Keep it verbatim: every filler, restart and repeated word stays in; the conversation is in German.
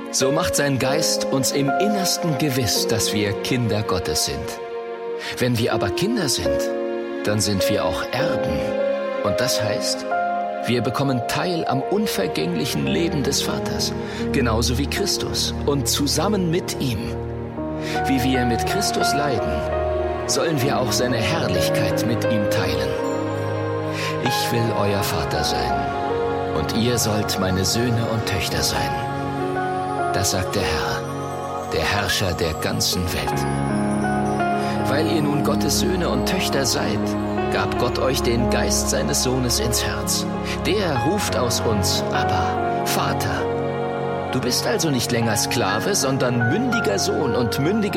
So macht sein Geist uns im Innersten gewiss, dass wir Kinder Gottes sind. Wenn wir aber Kinder sind, dann sind wir auch Erben. Und das heißt, wir bekommen Teil am unvergänglichen Leben des Vaters, genauso wie Christus und zusammen mit ihm. Wie wir mit Christus leiden, sollen wir auch seine Herrlichkeit mit ihm teilen. Ich will euer Vater sein, und ihr sollt meine Söhne und Töchter sein. Das sagt der Herr, der Herrscher der ganzen Welt. Weil ihr nun Gottes Söhne und Töchter seid, gab Gott euch den Geist seines Sohnes ins Herz. Der ruft aus uns, Abba, Vater. Du bist also nicht länger Sklave, sondern mündiger Sohn und mündige